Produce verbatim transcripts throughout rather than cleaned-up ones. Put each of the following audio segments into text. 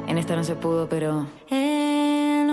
En esta no se pudo, pero en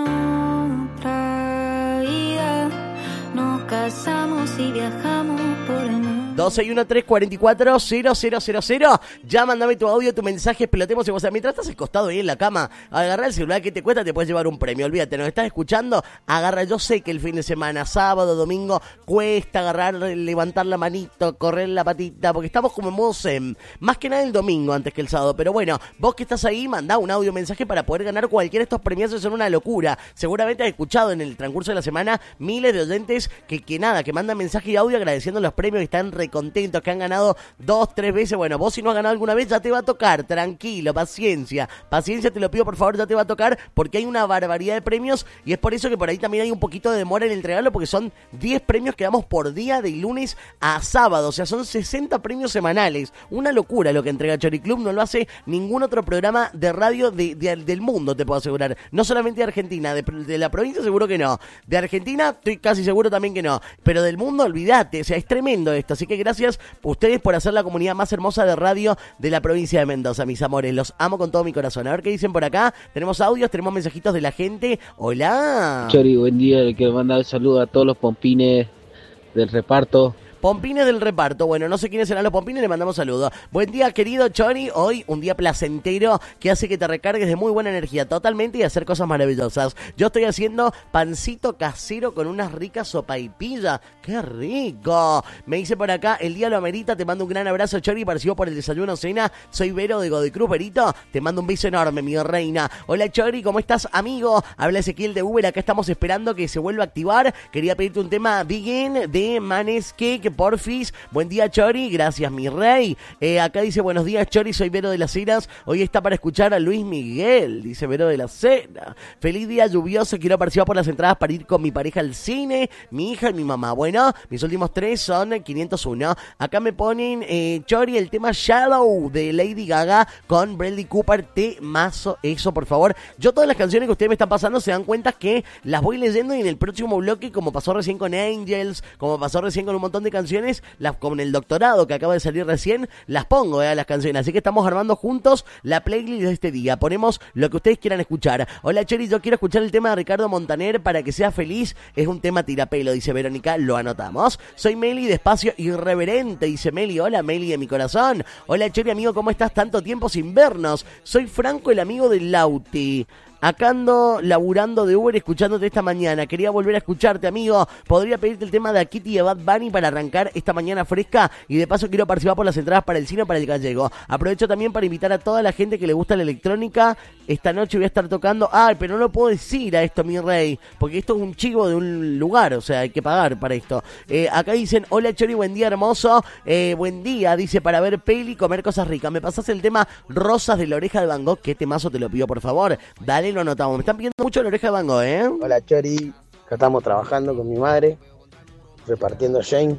otra vida nos casamos y viajamos por el mundo. doce y uno, tres cuatro cuatro, cero cero cero cero. Ya mandame tu audio, tu mensaje, pelotemos. O sea, mientras estás acostado ahí en la cama, agarra el celular, que te cuesta, te puedes llevar un premio. Olvídate, nos estás escuchando, agarra. Yo sé que el fin de semana, sábado, domingo, cuesta agarrar, levantar la manito, correr la patita, porque estamos como en modo zen. Más que nada el domingo antes que el sábado. Pero bueno, vos que estás ahí, mandá un audio, mensaje para poder ganar cualquiera de estos premios. Son una locura. Seguramente has escuchado en el transcurso de la semana miles de oyentes que, que nada, que mandan mensaje y audio agradeciendo los premios, que están contentos, que han ganado dos, tres veces. Bueno, vos si no has ganado alguna vez, ya te va a tocar, tranquilo, paciencia, paciencia, te lo pido por favor, ya te va a tocar, porque hay una barbaridad de premios, y es por eso que por ahí también hay un poquito de demora en entregarlo, porque son diez premios que damos por día de lunes a sábado, o sea, son sesenta premios semanales, una locura lo que entrega Chori Club, no lo hace ningún otro programa de radio de, de, del mundo, te puedo asegurar, no solamente de Argentina, de, de la provincia seguro que no, de Argentina estoy casi seguro también que no, pero del mundo olvídate, o sea, es tremendo esto, así que gracias ustedes por hacer la comunidad más hermosa de radio de la provincia de Mendoza, mis amores, los amo con todo mi corazón. A ver qué dicen por acá, tenemos audios, tenemos mensajitos de la gente. Hola Chori, buen día, le quiero mandar un saludo a todos los pompines del reparto. Pompines del reparto, bueno, no sé quiénes serán los pompines, le mandamos saludos. Buen día, querido Chori, hoy un día placentero que hace que te recargues de muy buena energía totalmente y hacer cosas maravillosas. Yo estoy haciendo pancito casero con unas ricas sopaipillas, ¡qué rico! Me dice por acá, el día lo amerita, te mando un gran abrazo, Chori, parecido por el desayuno cena, soy Vero de Godicruz, Verito, te mando un beso enorme, mi reina. Hola Chori, ¿cómo estás, amigo? Habla Ezequiel de Uber, acá estamos esperando que se vuelva a activar, quería pedirte un tema Begin de Manescake, porfis. Buen día, Chori, gracias, mi rey. Eh, acá dice, buenos días, Chori, soy Vero de las Heras, hoy está para escuchar a Luis Miguel, dice Vero de las Heras. Feliz día lluvioso, quiero participar por las entradas para ir con mi pareja al cine, mi hija y mi mamá. Bueno, mis últimos tres son quinientos uno. Acá me ponen, eh, Chori, el tema Shallow de Lady Gaga con Bradley Cooper, temazo, eso, por favor. Yo todas las canciones que ustedes me están pasando se dan cuenta que las voy leyendo y en el próximo bloque, como pasó recién con Angels, como pasó recién con un montón de canciones, las, con el doctorado que acaba de salir recién, las pongo, eh, las canciones, así que estamos armando juntos la playlist de este día, ponemos lo que ustedes quieran escuchar. Hola Chori, yo quiero escuchar el tema de Ricardo Montaner, Para que sea feliz, es un tema tirapelo, dice Verónica, lo anotamos. Soy Meli de Espacio Irreverente, dice Meli, hola Meli de mi corazón. Hola Chori, amigo, ¿cómo estás? Tanto tiempo sin vernos, soy Franco, el amigo del Lauti. Acá ando laburando de Uber escuchándote esta mañana. Quería volver a escucharte, amigo. Podría pedirte el tema de Kitty y de Bad Bunny para arrancar esta mañana fresca. Y de paso quiero participar por las entradas para el cine o para el gallego. Aprovecho también para invitar a toda la gente que le gusta la electrónica. Esta noche voy a estar tocando... Ay, pero no lo puedo decir a esto, mi rey. Porque esto es un chivo de un lugar. O sea, hay que pagar para esto. Eh, acá dicen, hola Chori, buen día hermoso. Eh, buen día, dice, para ver peli y comer cosas ricas. ¿Me pasás el tema Rosas de la Oreja de Van Gogh? ¿Qué temazo te lo pido, por favor? Dale, lo anotamos. Me están pidiendo mucho la Oreja de Van Gogh, ¿eh? Hola Chori, acá estamos trabajando con mi madre, repartiendo Shane.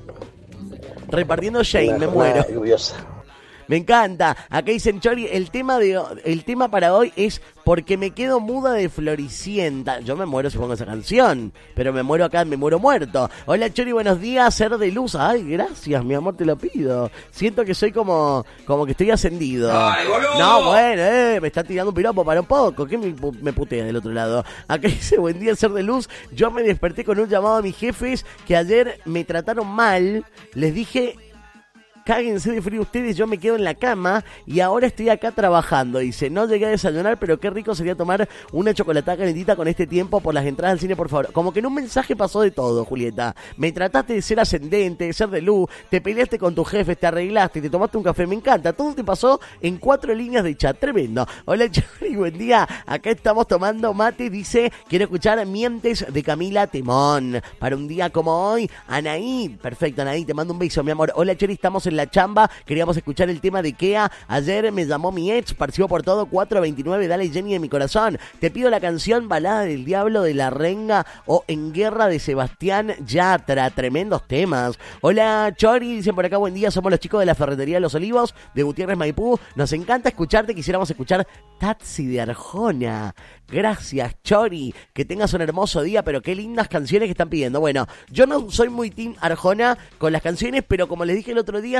Repartiendo Shane, me muero. Lluviosa. Me encanta. Acá dicen, Chori, el tema de el tema para hoy es Porque me quedo muda de Floricienta. Yo me muero si pongo esa canción, pero me muero acá, me muero muerto. Hola Chori, buenos días, ser de luz. Ay, gracias, mi amor, te lo pido. Siento que soy como como que estoy ascendido. ¡Ay, boludo! No, bueno, eh, me está tirando un piropo para un poco. ¿Qué me, me putea del otro lado? Acá dice, buen día, ser de luz. Yo me desperté con un llamado a mis jefes que ayer me trataron mal. Les dije... Cáguense de frío ustedes, yo me quedo en la cama y ahora estoy acá trabajando. Dice, no llegué a desayunar, pero qué rico sería tomar una chocolatada calentita con este tiempo por las entradas al cine, por favor. Como que en un mensaje pasó de todo, Julieta. Me trataste de ser ascendente, de ser de luz, te peleaste con tus jefes, te arreglaste, te tomaste un café, me encanta. Todo te pasó en cuatro líneas de chat, tremendo. Hola, Chori, buen día. Acá estamos tomando mate, dice, quiero escuchar Mientes de Camila Temón. Para un día como hoy, Anaí, perfecto, Anaí, te mando un beso, mi amor. Hola, Chori, estamos en la chamba, queríamos escuchar el tema de Kea. Ayer me llamó mi ex, participó por todo, cuatro veintinueve, dale Jenny de mi corazón. Te pido la canción Balada del Diablo de La Renga o En Guerra de Sebastián Yatra, tremendos temas. Hola Chori, dicen por acá, buen día, somos los chicos de la Ferretería de los Olivos de Gutiérrez Maipú, nos encanta escucharte, quisiéramos escuchar Taxi de Arjona. Gracias Chori, que tengas un hermoso día, pero qué lindas canciones que están pidiendo. Bueno, yo no soy muy team Arjona con las canciones, pero como les dije el otro día,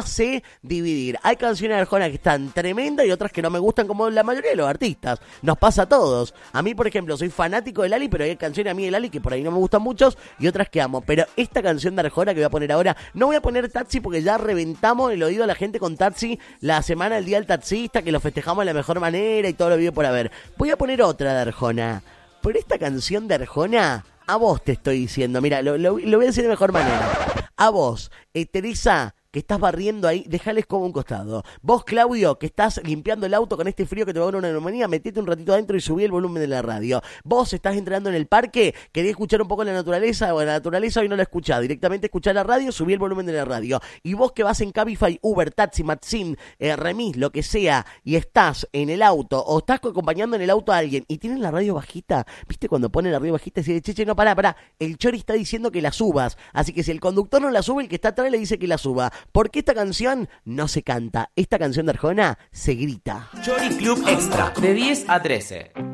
sé dividir. Hay canciones de Arjona que están tremendas y otras que no me gustan, como la mayoría de los artistas. Nos pasa a todos. A mí, por ejemplo, soy fanático de Lali, pero hay canciones a mí de Lali que por ahí no me gustan muchos y otras que amo. Pero esta canción de Arjona que voy a poner ahora, no voy a poner Taxi porque ya reventamos el oído a la gente con Taxi la semana del Día del Taxista, que lo festejamos de la mejor manera y todo lo vivo por haber. Voy a poner otra de Arjona. Pero esta canción de Arjona, a vos te estoy diciendo, mira, lo, lo, lo voy a decir de mejor manera. A vos, eh, Teresa, que estás barriendo ahí, dejales como un costado. Vos, Claudio, que estás limpiando el auto con este frío que te va a dar una neumonía, metete un ratito adentro y subí el volumen de la radio. Vos estás entrenando en el parque, querés escuchar un poco la naturaleza, o la naturaleza hoy no la escuchás, directamente escuchá la radio, subí el volumen de la radio. Y vos que vas en Cabify, Uber, Taxi, Maxim, eh, Remis, lo que sea, y estás en el auto, o estás acompañando en el auto a alguien, y tienes la radio bajita, ¿viste cuando pone la radio bajita y dice, che, che, no, pará, pará, el Chori está diciendo que la subas, así que si el conductor no la sube, el que está atrás le dice que la suba. Porque esta canción no se canta, esta canción de Arjona se grita. Chori Club Extra, de diez a trece.